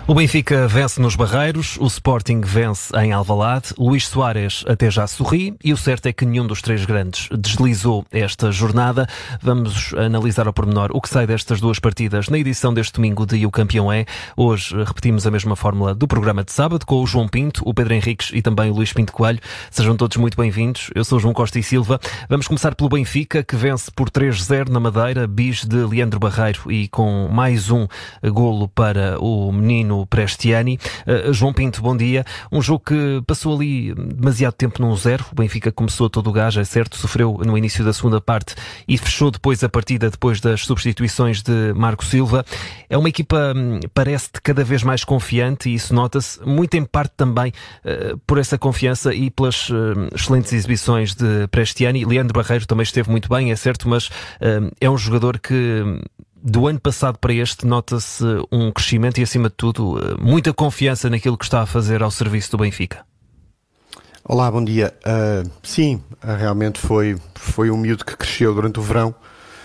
O Benfica vence nos Barreiros, o Sporting vence em Alvalade, Luís Soares até já sorri e o certo é que nenhum dos três grandes deslizou esta jornada. Vamos analisar ao pormenor o que sai destas duas partidas na edição deste domingo de E o Campeão é. Hoje repetimos a mesma fórmula do programa de sábado com o João Pinto, o Pedro Henriques e também o Luís Pinto Coelho. Sejam todos muito bem-vindos. Eu sou o João Costa e Silva. Vamos começar pelo Benfica, que vence por 3-0 na Madeira, bis de Leandro Barreiro e com mais um golo para o menino Prestiani. João Pinto, bom dia. Um jogo que passou ali demasiado tempo num 0. O Benfica começou a todo o gás, é certo, sofreu no início da segunda parte e fechou depois a partida depois das substituições de Marco Silva. É uma equipa, parece-te, cada vez mais confiante e isso nota-se muito em parte também por essa confiança e pelas excelentes exibições de Prestiani. Leandro Barreiro também esteve muito bem, é certo, mas é um jogador que do ano passado para este nota-se um crescimento e, acima de tudo, muita confiança naquilo que está a fazer ao serviço do Benfica. Olá, bom dia. Sim, realmente foi um miúdo que cresceu durante o verão.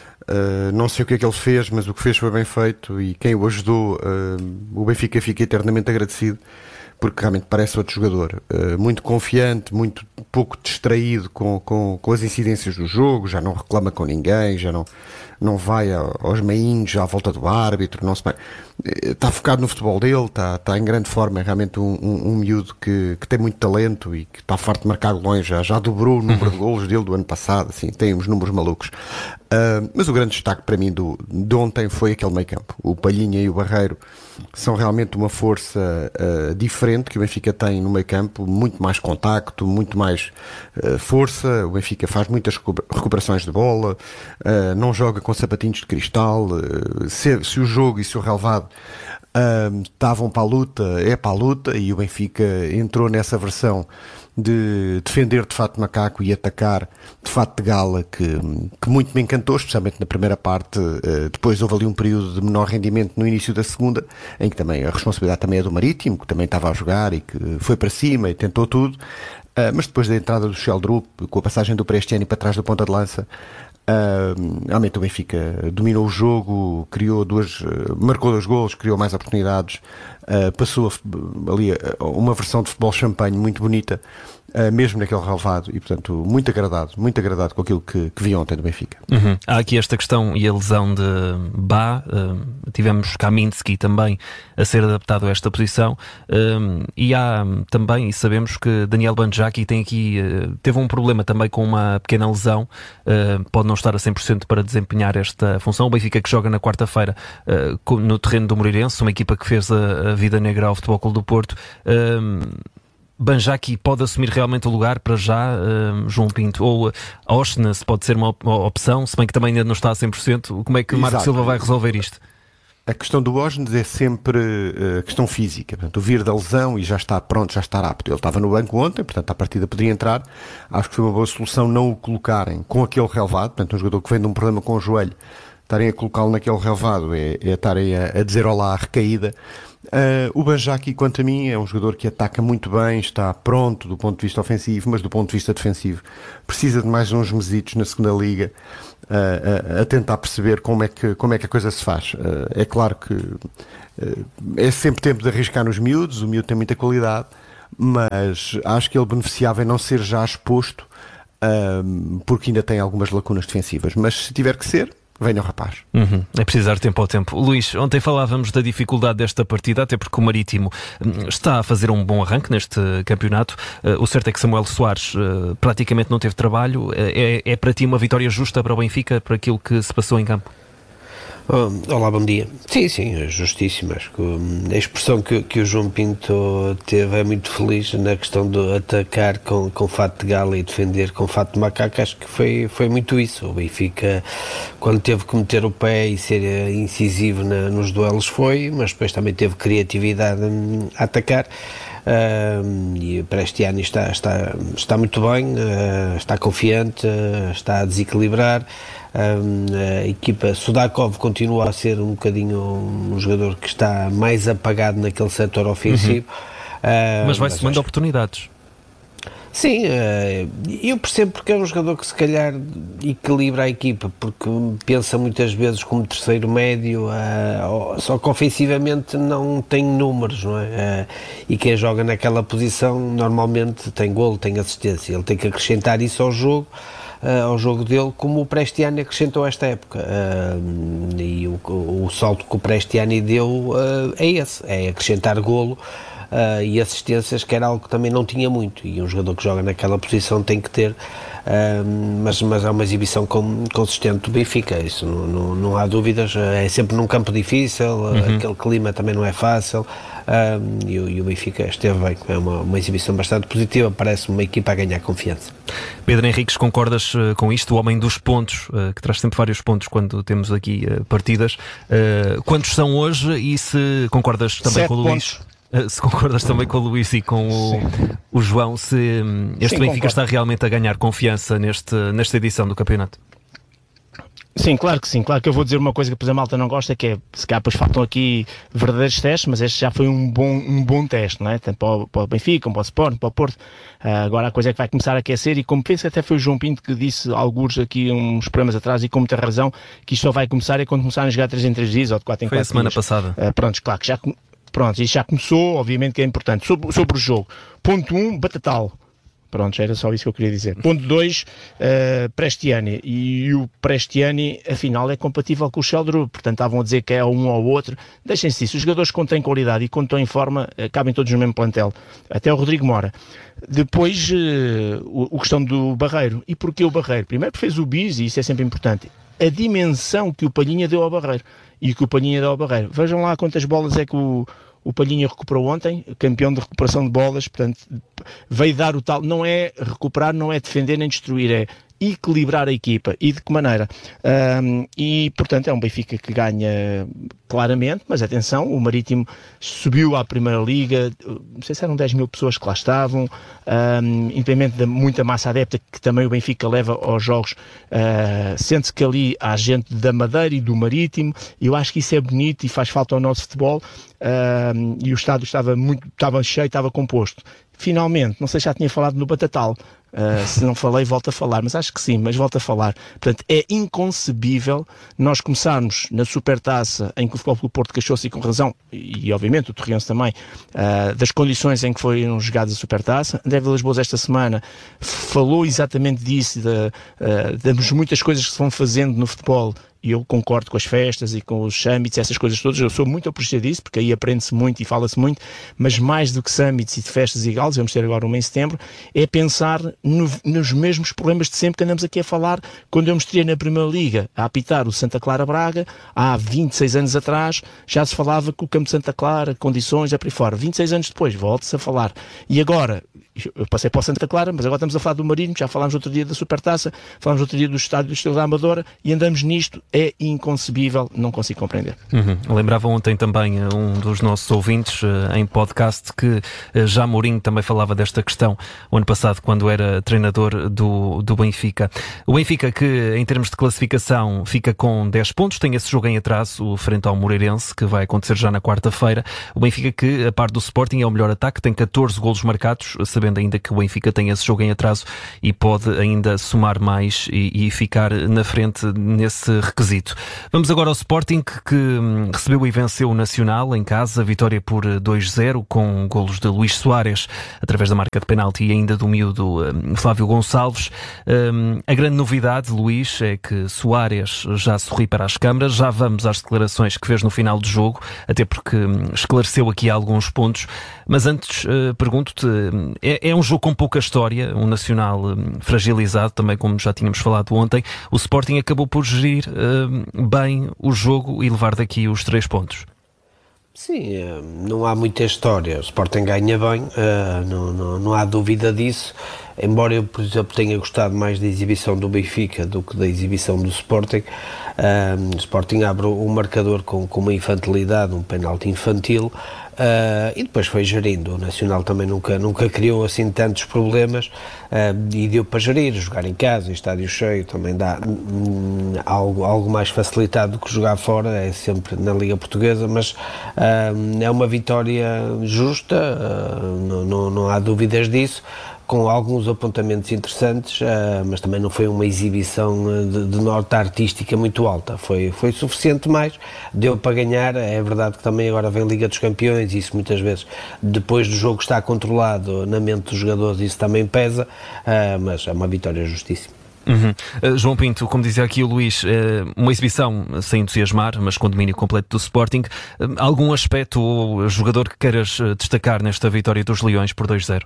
Não sei o que é que ele fez, mas o que fez foi bem feito e quem o ajudou, o Benfica fica eternamente agradecido, porque realmente parece outro jogador. Muito confiante, muito pouco distraído com as incidências do jogo, já não reclama com ninguém, já não vai aos meinhos à volta do árbitro, não se vai. Está focado no futebol dele, está em grande forma, é realmente um miúdo que tem muito talento e que está farto de marcar golões, já dobrou o número de golos dele do ano passado, assim, tem uns números malucos. Mas o grande destaque para mim de ontem foi aquele meio campo. O Palhinha e o Barreiro são realmente uma força diferente que o Benfica tem no meio campo, muito mais contacto, muito mais força. O Benfica faz muitas recuperações de bola, não joga com sapatinhos de cristal. Se o jogo e se o relevado estavam para a luta, é para a luta, e o Benfica entrou nessa versão de defender de fato de macaco e atacar de fato de gala que muito me encantou, especialmente na primeira parte. Depois houve ali um período de menor rendimento no início da segunda, em que também a responsabilidade também é do Marítimo, que também estava a jogar e que foi para cima e tentou tudo, mas depois da entrada do Sheldrup, com a passagem do Prestiani para trás da ponta de lança, realmente o Benfica dominou o jogo, marcou 2 golos, criou mais oportunidades, passou ali uma versão de futebol champanhe muito bonita, mesmo naquele relevado, e portanto muito agradado com aquilo que vi ontem do Benfica. Há aqui esta questão e a lesão de Bá, tivemos Kaminski também a ser adaptado a esta posição, e há também, e sabemos que Daniel Banjaki teve um problema também com uma pequena lesão, pode não estar a 100% para desempenhar esta função. O Benfica que joga na quarta-feira no terreno do Moreirense, uma equipa que fez a vida negra ao Futebol Clube do Porto. Banjaki pode assumir realmente o lugar para já, João Pinto, ou Oshnes pode ser uma opção, se bem que também ainda não está a 100%. Como é que o Marco Silva vai resolver isto? A questão do Oshnes é sempre questão física, portanto, o vir da lesão e já está pronto, já está apto. Ele estava no banco ontem, portanto, à partida poderia entrar. Acho que foi uma boa solução não o colocarem com aquele relevado, portanto, um jogador que vem de um problema com o joelho, estarem a colocá-lo naquele relevado é estarem a dizer olá à recaída. O Banjaki, quanto a mim, é um jogador que ataca muito bem, está pronto do ponto de vista ofensivo, mas do ponto de vista defensivo precisa de mais uns mesitos na segunda liga, a tentar perceber como é que a coisa se faz. É claro que é sempre tempo de arriscar nos miúdos, o miúdo tem muita qualidade, mas acho que ele beneficiava em não ser já exposto, porque ainda tem algumas lacunas defensivas, mas se tiver que ser, venha o rapaz. É precisar tempo ao tempo. Luís, ontem falávamos da dificuldade desta partida, até porque o Marítimo está a fazer um bom arranque neste campeonato. O certo é que Samuel Soares praticamente não teve trabalho. É para ti uma vitória justa para o Benfica, para aquilo que se passou em campo? Olá, bom dia. Sim, é justíssimo. Acho que a expressão que o João Pinto teve é muito feliz na questão de atacar com fato de gala e defender com fato de macaco. Acho que foi muito isso. O Benfica, quando teve que meter o pé e ser incisivo nos duelos, mas depois também teve criatividade a atacar. E o Prestiani está muito bem, está confiante, está a desequilibrar. A equipa Sudakov continua a ser um bocadinho um jogador que está mais apagado naquele setor ofensivo, mas vai-se tomando oportunidades. Sim, eu percebo porque é um jogador que se calhar equilibra a equipa, porque pensa muitas vezes como terceiro médio, só que ofensivamente não tem números, não é? E quem joga naquela posição normalmente tem golo, tem assistência, ele tem que acrescentar isso ao jogo dele, como o Prestiani acrescentou esta época, e o salto que o Prestiani deu é esse, é acrescentar golo e assistências, que era algo que também não tinha muito, e um jogador que joga naquela posição tem que ter, mas é uma exibição consistente do Benfica, isso não há dúvidas, é sempre num campo difícil, aquele clima também não é fácil, e o Benfica esteve bem, é uma exibição bastante positiva, parece uma equipa a ganhar confiança. Pedro Henriques, concordas com isto? O homem dos pontos, que traz sempre vários pontos quando temos aqui partidas, quantos são hoje, e se concordas também com o Luís? Se concordas também com o Luís e com o João, se este Benfica concordo. Está realmente a ganhar confiança nesta edição do campeonato? Sim, claro que sim. Claro que eu vou dizer uma coisa que a malta não gosta, que é, se calhar depois faltam aqui verdadeiros testes, mas este já foi um bom teste, não é? Tanto para o Benfica, como para o Sporting, para o Porto. Agora a coisa é que vai começar a aquecer, e como penso até foi o João Pinto que disse alguns aqui uns programas atrás, e com muita razão, que isto só vai começar quando começarem a jogar 3 em 3 dias ou de 4 em 4 dias. Foi a semana passada. Pronto, claro que já... Pronto, isso já começou, obviamente que é importante. Sobre o jogo. Ponto 1, Batatal. Pronto, era só isso que eu queria dizer. Ponto 2, Prestiani. E o Prestiani, afinal, é compatível com o Sheldrup. Portanto, estavam a dizer que é um ou outro. Deixem-se disso. Os jogadores que contêm qualidade e quando estão em forma, cabem todos no mesmo plantel. Até o Rodrigo Mora. Depois, a questão do Barreiro. E porquê o Barreiro? Primeiro porque fez o bis, e isso é sempre importante. A dimensão que o Palhinha deu ao Barreiro. E que o Palhinha deu ao Barreiro. Vejam lá quantas bolas é que o Palhinha recuperou ontem, campeão de recuperação de bolas, portanto, veio dar o tal, não é recuperar, não é defender nem destruir, é equilibrar a equipa. E de que maneira? E, portanto, é um Benfica que ganha claramente, mas atenção, o Marítimo subiu à Primeira Liga, não sei se eram 10 mil pessoas que lá estavam, independente de muita massa adepta que também o Benfica leva aos jogos, sente-se que ali há gente da Madeira e do Marítimo, e eu acho que isso é bonito e faz falta ao nosso futebol, e o estádio estava cheio, estava composto. Finalmente, não sei se já tinha falado no Batatal, se não falei, volto a falar, mas acho que sim, mas volto a falar. Portanto, é inconcebível nós começarmos na Supertaça, em que o Futebol Clube Porto queixou-se, e com razão, e obviamente o Torriense também, das condições em que foram jogadas a Supertaça. André Vilas-Boas esta semana falou exatamente disso, das muitas coisas que se vão fazendo no futebol, e eu concordo com as festas e com os summits, essas coisas todas, eu sou muito apreciado disso, porque aí aprende-se muito e fala-se muito, mas mais do que summits e de festas e galas, vamos ter agora uma em setembro, é pensar nos mesmos problemas de sempre que andamos aqui a falar. Quando eu me estreiei na Primeira Liga a apitar o Santa Clara Braga, há 26 anos atrás, já se falava que o campo de Santa Clara, condições, é por aí fora. 26 anos depois, volta-se a falar. E agora, eu passei para o Santa Clara, mas agora estamos a falar do Marítimo, já falámos outro dia da Supertaça, falámos outro dia do Estádio do Estrela da Amadora, e andamos nisto, é inconcebível, não consigo compreender. Lembrava ontem também um dos nossos ouvintes em podcast que já Mourinho também falava desta questão o ano passado, quando era treinador do Benfica. O Benfica, que em termos de classificação fica com 10 pontos, tem esse jogo em atraso frente ao Moreirense, que vai acontecer já na quarta-feira. O Benfica, que a par do Sporting é o melhor ataque, tem 14 golos marcados, sabendo ainda que o Benfica tem esse jogo em atraso e pode ainda somar mais e ficar na frente nesse requisito. Vamos agora ao Sporting, que recebeu e venceu o Nacional em casa, vitória por 2-0, com golos de Luís Soares através da marca de penalti e ainda do miúdo Flávio Gonçalves. A grande novidade, Luís, é que Soares já sorri para as câmaras. Já vamos às declarações que fez no final do jogo, até porque esclareceu aqui alguns pontos, mas antes pergunto-te, é um jogo com pouca história, um Nacional fragilizado, também como já tínhamos falado ontem. O Sporting acabou por gerir bem o jogo e levar daqui os 3 pontos. Sim, não há muita história, o Sporting ganha bem, não há dúvida disso, embora eu, por exemplo, tenha gostado mais da exibição do Benfica do que da exibição do Sporting. O Sporting abre o marcador com uma infantilidade, um penalti infantil, e depois foi gerindo. O Nacional também nunca criou assim tantos problemas, e deu para gerir, jogar em casa, em estádio cheio, também dá algo mais facilitado do que jogar fora, é sempre na Liga Portuguesa, mas é uma vitória justa, não há dúvidas disso. com alguns apontamentos interessantes, mas também não foi uma exibição de nota artística muito alta. Foi suficiente, mais deu para ganhar. É verdade que também agora vem Liga dos Campeões, e isso muitas vezes, depois do jogo estar controlado na mente dos jogadores, isso também pesa, mas é uma vitória justíssima. João Pinto, como dizia aqui o Luís, uma exibição sem entusiasmar, mas com domínio completo do Sporting. Algum aspecto ou jogador que queiras destacar nesta vitória dos Leões por 2-0?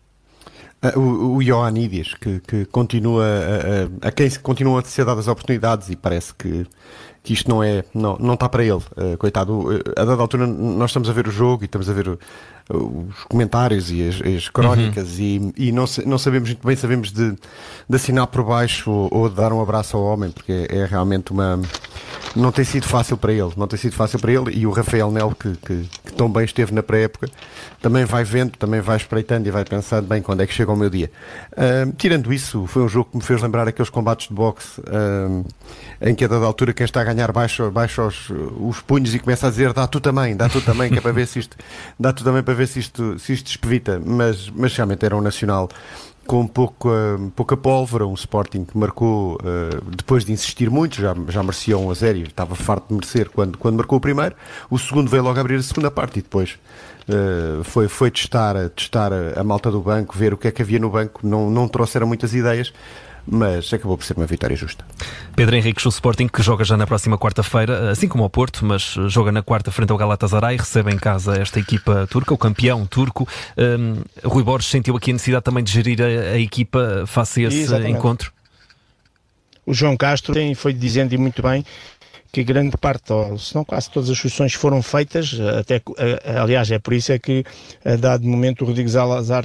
O Ioannidis, que continua a quem continuam a ser dadas oportunidades, e parece que isto não está para ele, coitado. A dada altura nós estamos a ver o jogo e estamos a ver os comentários e as crónicas, e não sabemos muito bem, sabemos de assinar por baixo ou de dar um abraço ao homem, porque é realmente não tem sido fácil para ele, e o Rafael Nel, que tão bem esteve na pré-época, também vai vendo, também vai espreitando e vai pensando, bem, quando é que chega o meu dia. Tirando isso, foi um jogo que me fez lembrar aqueles combates de boxe, em que a dada altura quem está a ganhar baixa os punhos e começa a dizer dá tu também, que é para ver se isto dá tu também, para ver se isto despevita, mas realmente era um Nacional com pouca pólvora, um Sporting que marcou depois de insistir muito, já merecia 1-0 e estava farto de merecer quando marcou o primeiro. O segundo veio logo abrir a segunda parte, e depois foi testar a malta do banco, ver o que é que havia no banco. Não trouxeram muitas ideias, mas acabou por ser uma vitória justa. Pedro Henriques, o Sporting, que joga já na próxima quarta-feira, assim como o Porto, mas joga na quarta frente ao Galatasaray, recebe em casa esta equipa turca, o campeão turco. Rui Borges sentiu aqui a necessidade também de gerir a equipa face a esse encontro? O João Castro foi dizendo, e muito bem, que grande parte, ou se não quase todas as soluções foram feitas, aliás, é por isso é que a dado momento o Rodrigo Zalazar,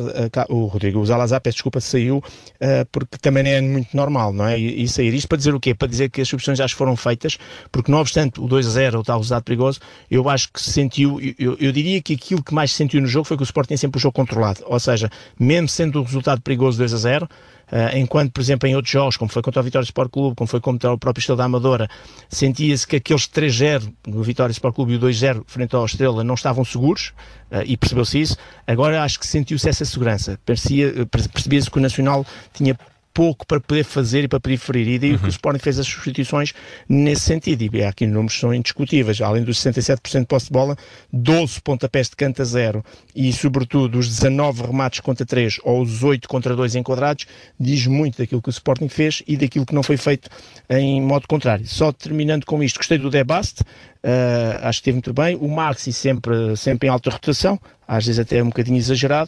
saiu, porque também é muito normal, não é? E sair isto para dizer o quê? Para dizer que as soluções já foram feitas, porque não obstante o 2-0, o tal resultado perigoso, eu acho que se sentiu, eu diria que aquilo que mais se sentiu no jogo foi que o Sporting sempre o jogo controlado, ou seja, mesmo sendo o resultado perigoso 2-0, enquanto, por exemplo, em outros jogos, como foi contra o Vitória Sport Clube, como foi contra o próprio Estrela da Amadora, sentia-se que aqueles 3-0 do Vitória Sport Clube e o 2-0 frente ao Estrela não estavam seguros, e percebeu-se isso. Agora acho que sentiu-se essa segurança, percebia-se que o Nacional tinha pouco para poder fazer e para poder ferir, e daí que o Sporting fez as substituições nesse sentido, e aqui números são indiscutíveis, além dos 67% de posse de bola, 12 pontapés de canto a 0, e sobretudo os 19 remates contra 3 ou os 8 contra 2 enquadrados, diz muito daquilo que o Sporting fez e daquilo que não foi feito em modo contrário. Só terminando com isto, gostei do Debast, acho que esteve muito bem, o Maxi sempre em alta rotação, às vezes até um bocadinho exagerado,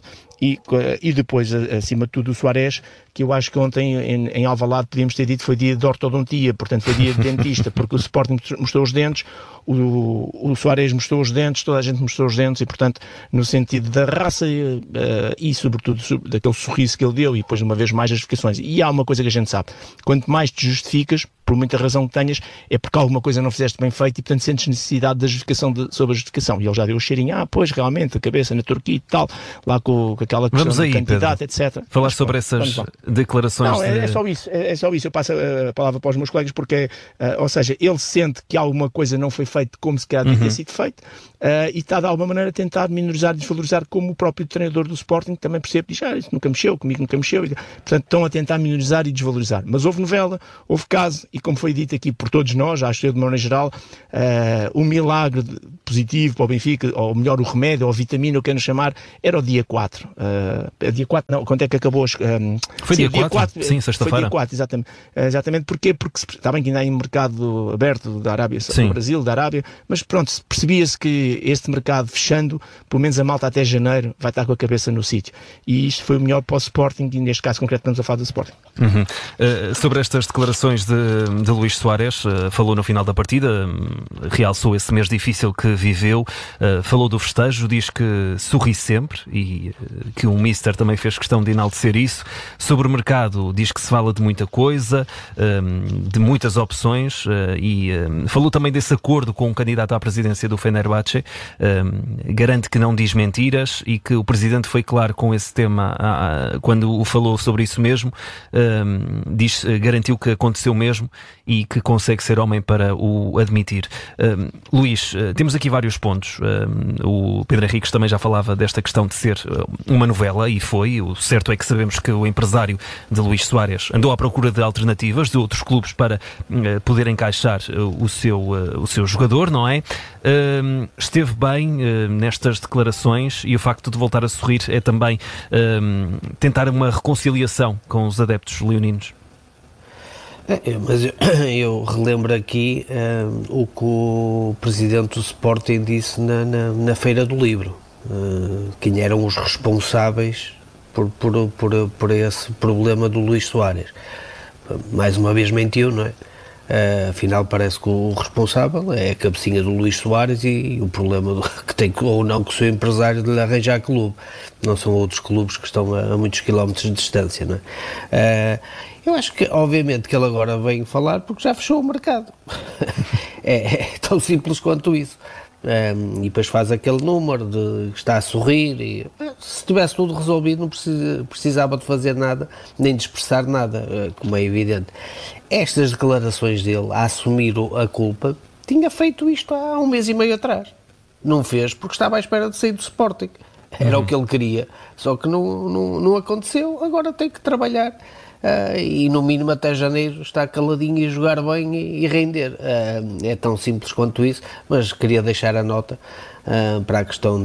e depois, acima de tudo, o Suárez, que eu acho que ontem em Alvalade podíamos ter dito foi dia de ortodontia, portanto foi dia de dentista, porque o Sporting mostrou os dentes, o Suárez mostrou os dentes, toda a gente mostrou os dentes, e portanto no sentido da raça e sobretudo daquele sorriso que ele deu, e depois uma vez mais as justificações. E há uma coisa que a gente sabe, quanto mais te justificas, por muita razão que tenhas, é porque alguma coisa não fizeste bem feito, e portanto sentes necessidade da justificação sobre a justificação. E ele já deu o cheirinho, pois realmente, a cabeça na Turquia e tal, lá com aquela questão de candidato, Pedro, etc. Falar sobre essas declarações. Não, é só isso, eu passo a palavra para os meus colegas, porque, ou seja, ele sente que alguma coisa não foi feita como se calhar devia ter sido feito, e está de alguma maneira a tentar minorizar e desvalorizar, como o próprio treinador do Sporting também percebe, diz, isso nunca mexeu, comigo nunca mexeu, e, portanto estão a tentar minorizar e desvalorizar. Mas houve novela, houve caso, e como foi dito aqui por todos nós, acho que de maneira geral, o milagre positivo para o Benfica, ou melhor, o remédio, ou a vitamina, o que quero chamar, era o dia 4. Dia 4, não, quando é que acabou? Foi dia 4? Sim, sexta-feira. Foi dia 4, exatamente. Porquê? Porque está bem que ainda há um mercado aberto da Arábia, do Brasil, da Arábia, mas pronto, percebia-se que este mercado fechando, pelo menos a malta até janeiro, vai estar com a cabeça no sítio. E isto foi o melhor para o Sporting, e neste caso concreto estamos a falar do Sporting. Sobre estas declarações de Luís Suárez, falou no final da partida, realçou esse mês difícil que viveu, falou do festejo, diz que sorri sempre, e que o Mister também fez questão de enaltecer isso. Sobre o mercado, diz que se fala de muita coisa, de muitas opções, e falou também desse acordo com o candidato à presidência do Fenerbahçe, garante que não diz mentiras, e que o presidente foi claro com esse tema quando o falou sobre isso mesmo, garantiu que aconteceu mesmo e que consegue ser homem para o admitir. Luís, temos aqui vários pontos. O Pedro Henriques também já falava desta questão de ser uma novela, e foi. O certo é que sabemos que o empresário de Luís Soares andou à procura de alternativas de outros clubes para poder encaixar o seu jogador, não é? Esteve bem nestas declarações, e o facto de voltar a sorrir é também tentar uma reconciliação com os adeptos leoninos. Mas eu relembro aqui o que o presidente do Sporting disse na Feira do Livro, quem eram os responsáveis por esse problema do Luís Soares. Mais uma vez mentiu, não é? Afinal parece que o responsável é a cabecinha do Luís Soares, e o problema que tem ou não com o seu empresário de lhe arranjar clube. Não são outros clubes que estão a muitos quilómetros de distância, não é? Eu acho que, obviamente, que ele agora vem falar porque já fechou o mercado. É tão simples quanto isso. E depois faz aquele número de que está a sorrir, e se tivesse tudo resolvido não precisava de fazer nada, nem de expressar nada, como é evidente. Estas declarações dele a assumir a culpa, tinha feito isto há 1 mês e meio atrás. Não fez porque estava à espera de sair do Sporting. Era o que ele queria, só que não aconteceu. Agora tem que trabalhar. E no mínimo até janeiro está caladinho e jogar bem e render. É tão simples quanto isso, mas queria deixar a nota para a questão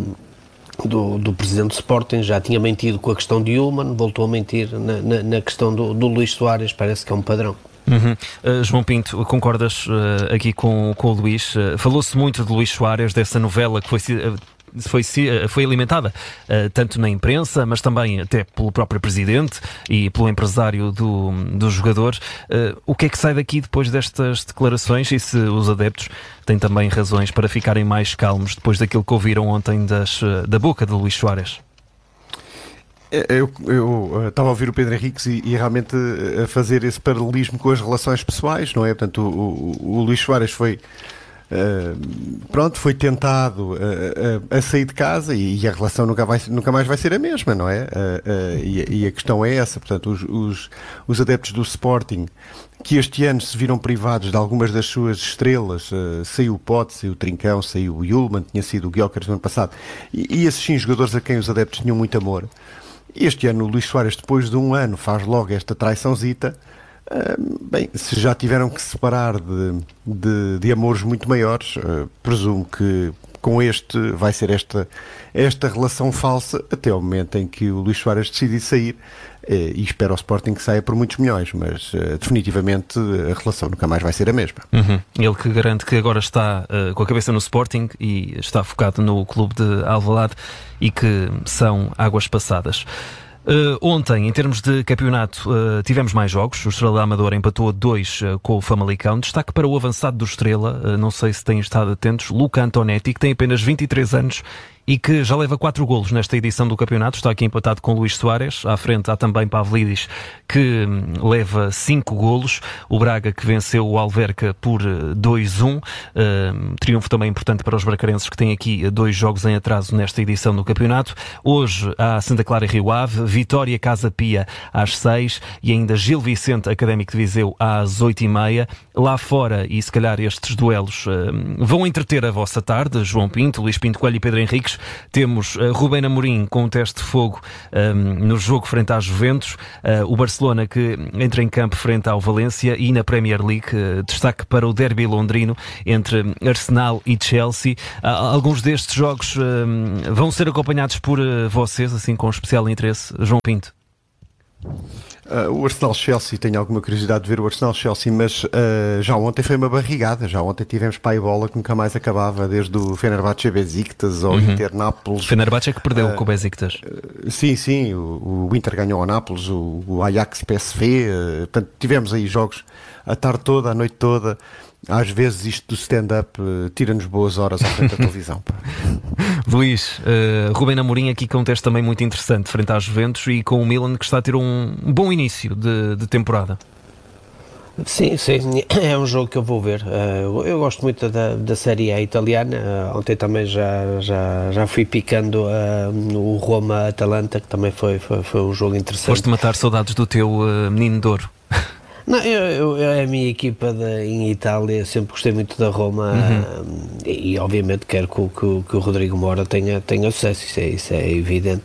do presidente do Sporting. Já tinha mentido com a questão de Ullmann, voltou a mentir na questão do Luís Soares, parece que é um padrão. João Pinto, concordas aqui com o Luís? Falou-se muito de Luís Soares, dessa novela que foi alimentada tanto na imprensa, mas também até pelo próprio presidente e pelo empresário do jogador. O que é que sai daqui depois destas declarações, e se os adeptos têm também razões para ficarem mais calmos depois daquilo que ouviram ontem da boca de Luís Soares? Eu estava a ouvir o Pedro Henriques e realmente a fazer esse paralelismo com as relações pessoais, não é? Portanto, o Luís Soares foi tentado a sair de casa, e a relação nunca mais vai ser a mesma, não é? E a questão é essa. Portanto, os adeptos do Sporting, que este ano se viram privados de algumas das suas estrelas, saiu o Pote, saiu o Trincão, saiu o Ullmann, tinha sido o Gyökeres no ano passado, e esses sim, jogadores a quem os adeptos tinham muito amor. Este ano o Luís Soares, depois de 1 ano, faz logo esta traiçãozita. Bem, se já tiveram que se separar de amores muito maiores, presumo que com este vai ser esta relação falsa até ao momento em que o Luís Soares decide sair, e espero ao Sporting que saia por muitos milhões, mas definitivamente a relação nunca mais vai ser a mesma. Ele que garante que agora está com a cabeça no Sporting e está focado no clube de Alvalade, e que são águas passadas. Ontem, em termos de campeonato, tivemos mais jogos. O Estrela da Amadora empatou a 2 com o Famalicão. Destaque para o avançado do Estrela, não sei se têm estado atentos, Luca Antonetti, que tem apenas 23 anos e que já leva 4 golos nesta edição do campeonato. Está aqui empatado com Luís Soares. À frente há também Pavlidis, que leva 5 golos. O Braga, que venceu o Alverca por 2-1. Triunfo também importante para os bracarenses, que têm aqui 2 jogos em atraso nesta edição do campeonato. Hoje há Santa Clara e Rio Ave, Vitória Casa Pia às 6 e ainda Gil Vicente Académico de Viseu às 8h30. Lá fora, e se calhar estes duelos vão entreter a vossa tarde, João Pinto, Luís Pinto Coelho e Pedro Henriques, temos Rubén Amorim com um teste de fogo no jogo frente à Juventus, o Barcelona que entra em campo frente ao Valência, e na Premier League destaque para o derby londrino entre Arsenal e Chelsea. Alguns destes jogos vão ser acompanhados por vocês, assim com especial interesse, João Pinto? O Arsenal-Chelsea, tenho alguma curiosidade de ver o Arsenal-Chelsea, mas já ontem foi uma barrigada. Já ontem tivemos pá e bola que nunca mais acabava, desde o Fenerbahçe Besiktas ao Inter Nápoles. Fenerbahçe é que perdeu com o Besiktas. Sim, o Inter ganhou ao Nápoles, o Ajax PSV, portanto tivemos aí jogos a tarde toda, a noite toda. Às vezes isto do stand-up tira-nos boas horas à frente da televisão. Luís, Rubén Amorim aqui com um teste também muito interessante frente à Juventus e com o Milan, que está a ter um bom início de temporada. Sim, é um jogo que eu vou ver. Eu gosto muito da Série A italiana. Ontem também já fui picando o Roma-Atalanta, que também foi um jogo interessante. Foste matar saudades do teu menino de ouro. Não, a minha equipa em Itália, sempre gostei muito da Roma, e obviamente quero que o Rodrigo Mora tenha sucesso, isso é evidente,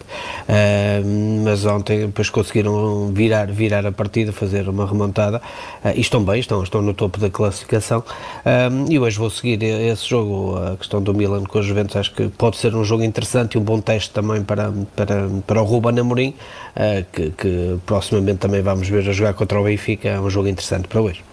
mas ontem depois conseguiram virar a partida, fazer uma remontada, e estão bem, estão no topo da classificação, e hoje vou seguir esse jogo, a questão do Milan com os Juventus. Acho que pode ser um jogo interessante e um bom teste também para o Ruben Amorim, que proximamente também vamos ver a jogar contra o Benfica. É um jogo interessante para hoje.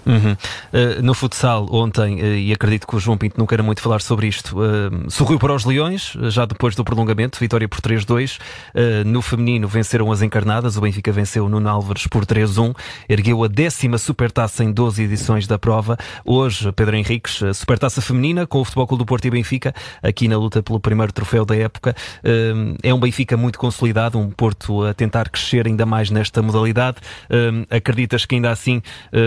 No futsal ontem, e acredito que o João Pinto não queira muito falar sobre isto, sorriu para os Leões, já depois do prolongamento, vitória por 3-2. No feminino venceram as encarnadas, o Benfica venceu o Nuno Álvares por 3-1, ergueu a 10ª supertaça em 12 edições da prova. Hoje, Pedro Henriques, supertaça feminina com o Futebol Clube do Porto e Benfica, aqui na luta pelo primeiro troféu da época. É um Benfica muito consolidado, um Porto a tentar crescer ainda mais nesta modalidade. Acreditas que ainda assim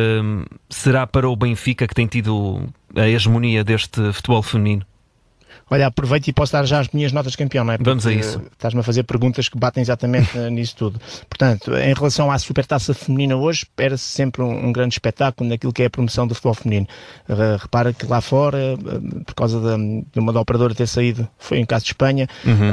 será para o Benfica, que tem tido a hegemonia deste futebol feminino? Olha, aproveito e posso dar já as minhas notas de campeão, não é? Porque vamos a isso. Estás-me a fazer perguntas que batem exatamente nisso tudo. Portanto, em relação à Supertaça Feminina hoje, espera-se sempre um grande espetáculo naquilo que é a promoção do futebol feminino. Repara que lá fora, por causa de uma da operadora ter saído, foi em caso de Espanha,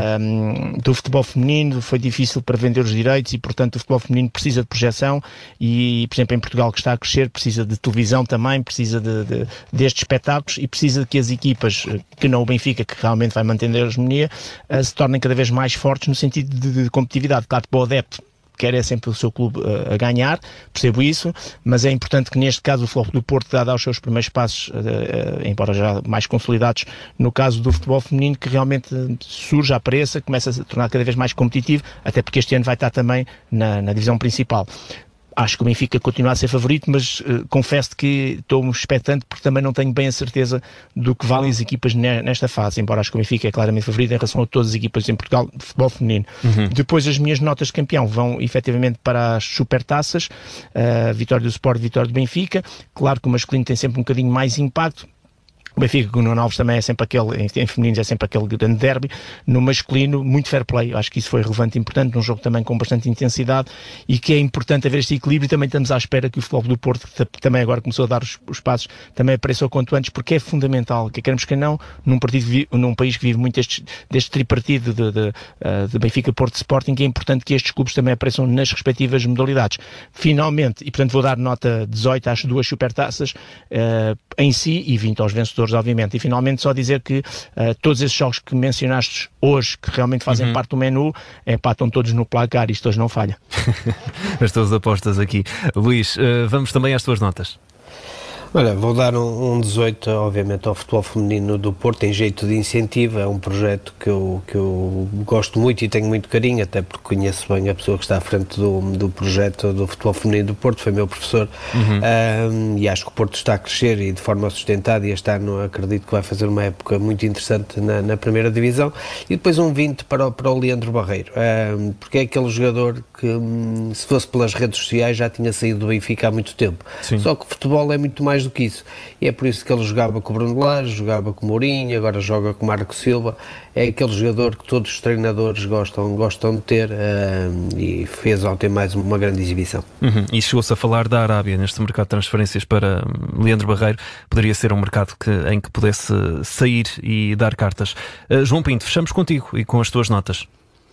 do futebol feminino foi difícil para vender os direitos e, portanto, o futebol feminino precisa de projeção e, por exemplo, em Portugal, que está a crescer, precisa de televisão também, precisa destes espetáculos e precisa que as equipas, que não o Benfica, que realmente vai manter a hegemonia, se tornem cada vez mais fortes no sentido de competitividade. Claro que para o adepto quer é sempre o seu clube a ganhar, percebo isso, mas é importante que neste caso o Futebol do Porto dá os seus primeiros passos, embora já mais consolidados, no caso do futebol feminino, que realmente surja, apareça, começa a se tornar cada vez mais competitivo, até porque este ano vai estar também na divisão principal. Acho que o Benfica continua a ser favorito, mas confesso que estou expectante porque também não tenho bem a certeza do que valem as equipas nesta fase, embora acho que o Benfica é claramente favorito em relação a todas as equipas em Portugal de futebol feminino. Depois as minhas notas de campeão vão efetivamente para as supertaças, vitória do Sport, vitória do Benfica. Claro que o masculino tem sempre um bocadinho mais impacto. O Benfica com o Nuno Alves também é sempre aquele, em femininos é sempre aquele grande derby. No masculino, muito fair play, acho que isso foi relevante e importante, num jogo também com bastante intensidade e que é importante haver este equilíbrio. E também estamos à espera que o Futebol do Porto, que também agora começou a dar os passos, também apareça o quanto antes, porque é fundamental, que queremos que não, num país que vive muito deste tripartido de Benfica, Porto, Sporting, que é importante que estes clubes também apareçam nas respectivas modalidades. Finalmente, e portanto vou dar nota 18 às duas supertaças em si e 20 aos vencedores, obviamente. E finalmente só dizer que todos esses jogos que mencionaste hoje, que realmente fazem parte do menu, empatam todos no placar, isto hoje não falha. As tuas apostas aqui. Luís, vamos também às tuas notas. Olha, vou dar um 18, obviamente, ao futebol feminino do Porto, em jeito de incentivo. É um projeto que eu gosto muito e tenho muito carinho, até porque conheço bem a pessoa que está à frente do projeto do futebol feminino do Porto, foi meu professor, e acho que o Porto está a crescer e de forma sustentada, e este ano acredito que vai fazer uma época muito interessante na primeira divisão. E depois um 20 para o Leandro Barreiro, porque é aquele jogador que, se fosse pelas redes sociais, já tinha saído do Benfica há muito tempo. Sim. Só que o futebol é muito mais do que isso, e é por isso que ele jogava com o Bruno Lage, jogava com o Mourinho, agora joga com o Marco Silva. É aquele jogador que todos os treinadores gostam de ter, e fez ontem mais uma grande exibição. E chegou-se a falar da Arábia neste mercado de transferências para Leandro Barreiro. Poderia ser um mercado em que pudesse sair e dar cartas. João Pinto, fechamos contigo e com as tuas notas.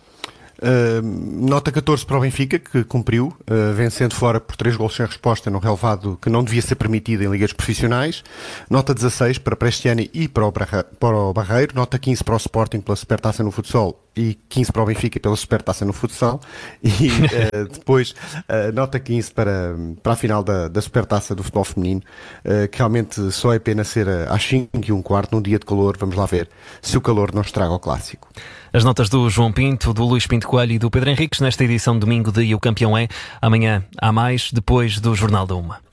Nota 14 para o Benfica, que cumpriu, vencendo fora por 3 golos sem resposta num relevado que não devia ser permitido em ligas profissionais. Nota 16 para Prestiani e para o Barreiro. Nota 15 para o Sporting pela Supertaça no futsal e 15 para o Benfica pela Supertaça no futsal. E depois nota 15 para a final da Supertaça do futebol feminino, que realmente só é pena ser às 5h15 num dia de calor. Vamos lá ver se o calor não estraga o clássico. As notas do João Pinto, do Luís Pinto Coelho e do Pedro Henriques nesta edição de domingo de E o Campeão é. Amanhã há mais, depois do Jornal da 1.